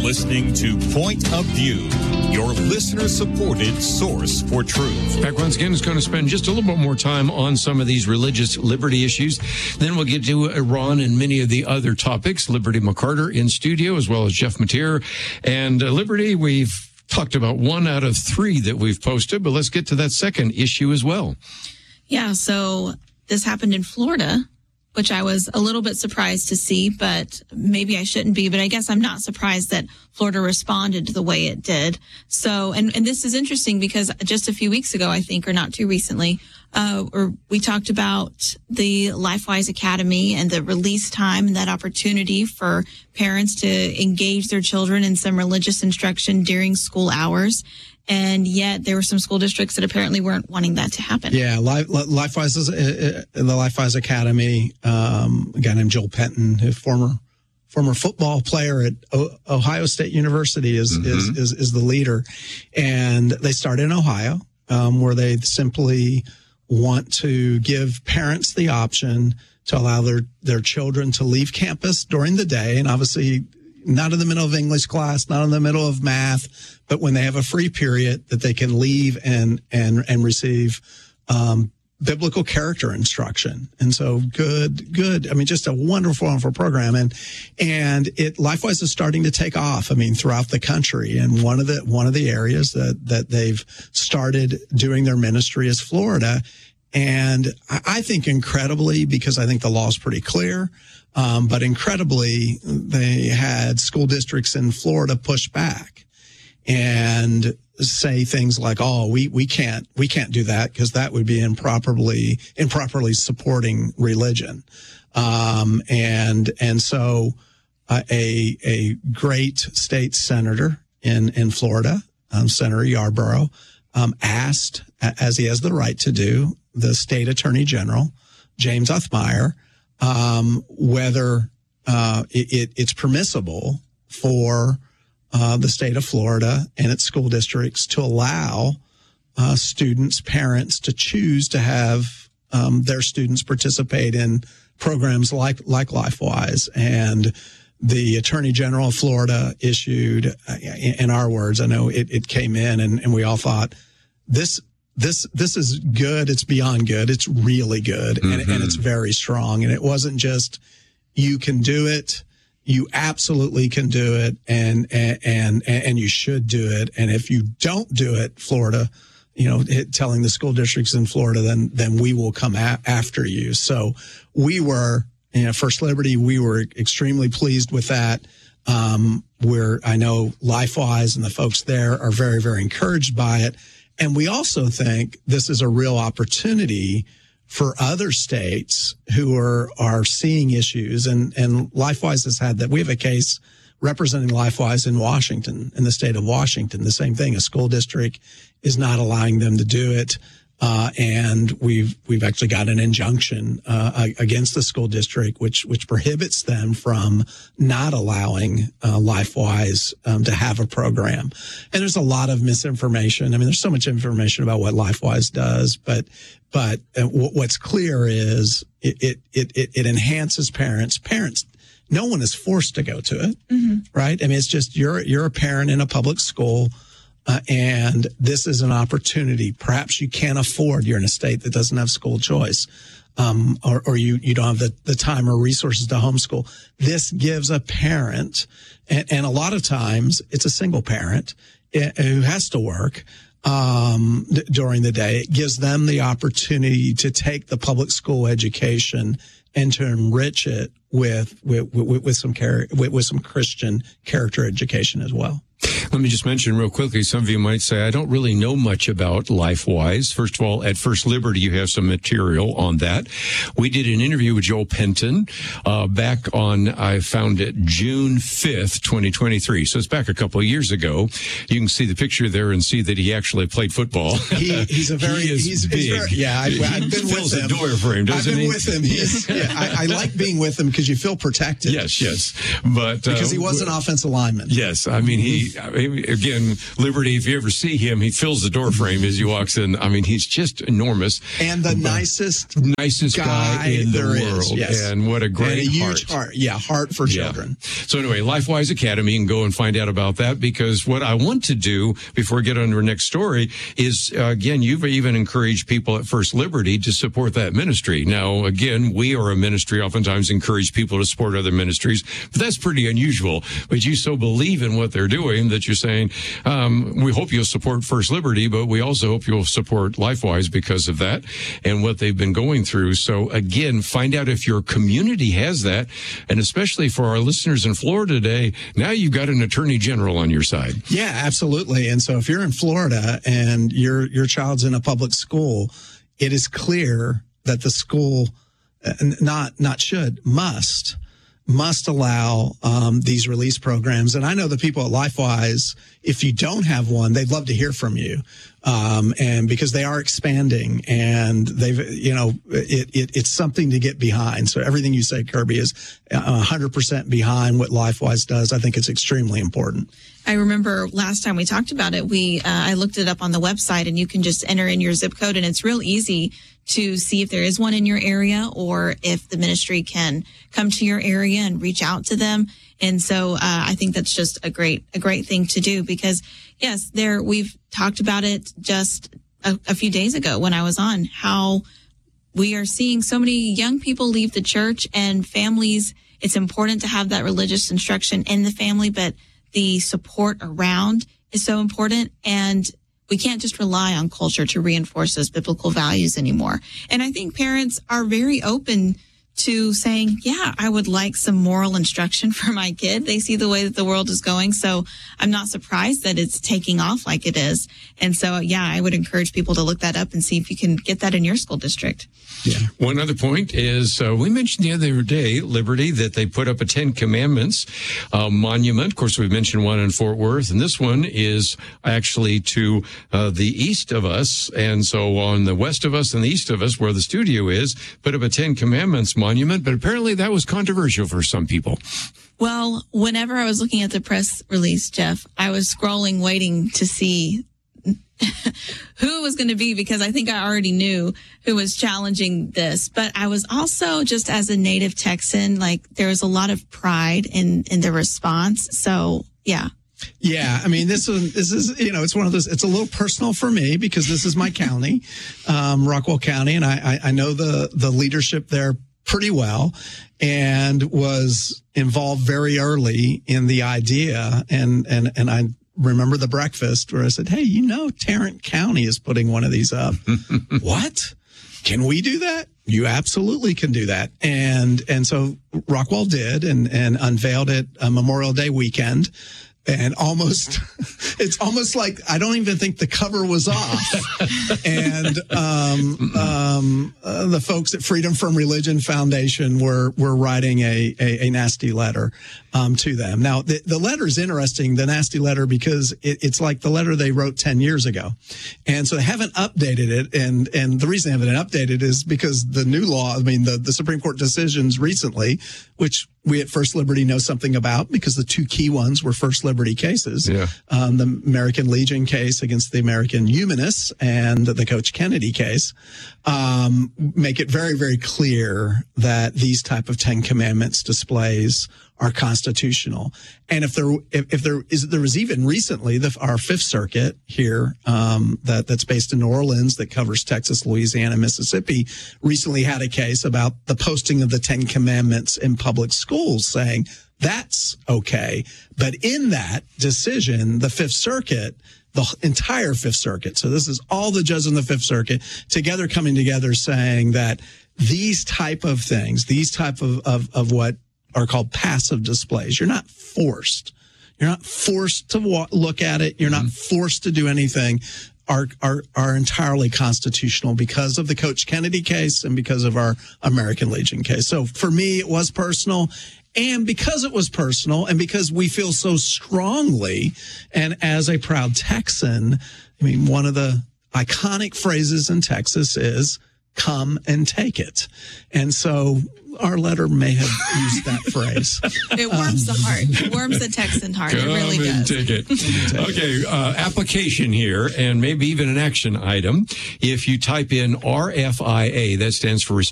listening to Point of View, your listener-supported source for truth. Back once again is going to spend just a little bit more time on some of these religious liberty issues. Then we'll get to Iran and many of the other topics. Liberty McCarter in studio, as well as Jeff Mateer. And Liberty, we've talked about 1 out of 3 that we've posted, but let's get to that second issue as well. Yeah, so this happened in Florida, which I was a little bit surprised to see, but maybe I shouldn't be. But I guess I'm not surprised that Florida responded the way it did. So, and this is interesting because just a few weeks ago, I think, or not too recently, we talked about the LifeWise Academy and the release time and that opportunity for parents to engage their children in some religious instruction during school hours. And yet there were some school districts that apparently weren't wanting that to happen. Yeah, LifeWise is the LifeWise Academy. A guy named Joel Penton, a former football player at Ohio State University, is the leader. And they started in Ohio, where they simply want to give parents the option to allow their children to leave campus during the day, and obviously not in the middle of English class, not in the middle of math, but when they have a free period that they can leave and receive biblical character instruction. And so good. I mean, just a wonderful program. And LifeWise is starting to take off, I mean, throughout the country. And one of the areas that they've started doing their ministry is Florida. And I think incredibly, because I think the law is pretty clear, but incredibly, they had school districts in Florida push back and say things like, "Oh, we can't do that because that would be improperly supporting religion," and so a great state senator in Florida, Senator Yarborough, asked, as he has the right to do, the state attorney general, James Othmeyer, whether it's permissible for the state of Florida and its school districts to allow parents to choose to have their students participate in programs like LifeWise. And the Attorney General of Florida issued, in our words, I know it came in and we all thought, this is good. It's beyond good. It's really good. And it's very strong. And it wasn't just, you can do it. You absolutely can do it. And you should do it. And if you don't do it, Florida, telling the school districts in Florida, then we will come after you. So we were, First Liberty, we were extremely pleased with that. I know LifeWise and the folks there are very, very encouraged by it. And we also think this is a real opportunity for other states who are seeing issues. And LifeWise has had that. We have a case representing LifeWise in Washington, in the state of Washington. The same thing. A school district is not allowing them to do it. And we've actually got an injunction against the school district, which prohibits them from not allowing LifeWise to have a program. And there's a lot of misinformation. I mean, there's so much information about what LifeWise does, but what's clear is it enhances parents. No one is forced to go to it, right? I mean, it's just you're a parent in a public school. And this is an opportunity. Perhaps you can't afford, you're in a state that doesn't have school choice, or you don't have the time or resources to homeschool. This gives a parent, and a lot of times it's a single parent who has to work during the day. It gives them the opportunity to take the public school education and to enrich it with some Christian character education as well. Let me just mention real quickly, some of you might say, I don't really know much about LifeWise. First of all, at First Liberty, you have some material on that. We did an interview with Joel Penton back on, I found it, June 5th, 2023. So it's back a couple of years ago. You can see the picture there and see that he actually played football. He's big. I've been with him. A door for him, doesn't he? I've been with him. I like being with him because you feel protected. Yes. But because he was an offensive lineman. Yes. I mean, again, Liberty, if you ever see him, he fills the door frame as he walks in. I mean, he's just enormous. And the nicest guy in the world. Yes. And what a great and a huge heart. Yeah, heart for children. So anyway, LifeWise Academy, you can go and find out about that, because what I want to do before we get on to our next story is, again, you've even encouraged people at First Liberty to support that ministry. Now, again, we are a ministry, oftentimes encourage people to support other ministries, but that's pretty unusual. But you so believe in what they're doing that you're saying, we hope you'll support First Liberty, but we also hope you'll support LifeWise because of that and what they've been going through. So again, find out if your community has that. And especially for our listeners in Florida today, now you've got an attorney general on your side. Yeah, absolutely. And so if you're in Florida and your child's in a public school, it is clear that the school must allow these release programs. And I know the people at LifeWise, if you don't have one, they'd love to hear from you. And because they are expanding, and it's something to get behind. So everything you say, Kirby, is 100% behind what LifeWise does. I think it's extremely important. I remember last time we talked about it, I looked it up on the website, and you can just enter in your zip code, and it's real easy to see if there is one in your area, or if the ministry can come to your area and reach out to them. And so I think that's just a great thing to do, because yes, we've talked about it just a few days ago when I was on, how we are seeing so many young people leave the church, and families. It's important to have that religious instruction in the family, but the support around is so important. And we can't just rely on culture to reinforce those biblical values anymore. And I think parents are very open to saying, yeah, I would like some moral instruction for my kid. They see the way that the world is going. So I'm not surprised that it's taking off like it is. And so, yeah, I would encourage people to look that up and see if you can get that in your school district. Yeah. One other point is we mentioned the other day, Liberty, that they put up a 10 Commandments monument. Of course, we mentioned one in Fort Worth, and this one is actually to the east of us. And so on the west of us and the east of us, where the studio is, put up a 10 Commandments monument. But apparently that was controversial for some people. Well, whenever I was looking at the press release, Jeff, I was scrolling, waiting to see who it was going to be, because I think I already knew who was challenging this. But I was also, just as a native Texan, like, there was a lot of pride in the response. So, yeah. Yeah, I mean, this is, it's one of those, it's a little personal for me, because this is my county, Rockwall County, and I know the leadership there pretty well, and was involved very early in the idea. And I remember the breakfast where I said, hey, Tarrant County is putting one of these up. What? Can we do that? You absolutely can do that. And so Rockwall did, and unveiled it Memorial Day weekend. And it's almost like I don't even think the cover was off. And the folks at Freedom from Religion Foundation were writing a nasty letter to them. Now, the letter is interesting, the nasty letter, because it's like the letter they wrote 10 years ago. And so they haven't updated it. And the reason they haven't updated is because the new law, the Supreme Court decisions recently, which we at First Liberty know something about, because the two key ones were First Liberty cases. Yeah. The American Legion case against the American Humanists, and the Coach Kennedy case, make it very, very clear that these type of 10 Commandments displays are constitutional. And if there was even recently our Fifth Circuit here, that's based in New Orleans, that covers Texas, Louisiana, Mississippi, recently had a case about the posting of the 10 Commandments in public schools, saying that's okay. But in that decision, the Fifth Circuit, the entire Fifth Circuit, so this is all the judges in the Fifth Circuit together, coming together, saying that these type of things, these type of what are called passive displays, you're not forced to look at it, you're not forced to do anything, are entirely constitutional, because of the Coach Kennedy case and because of our American Legion case. So for me, it was personal. And because it was personal, and because we feel so strongly, and as a proud Texan, one of the iconic phrases in Texas is "come and take it." And so our letter may have used that phrase. It warms the heart. It warms the Texan heart. It really Come and does. take it. Okay, application here, and maybe even an action item. If you type in RFIA, that stands for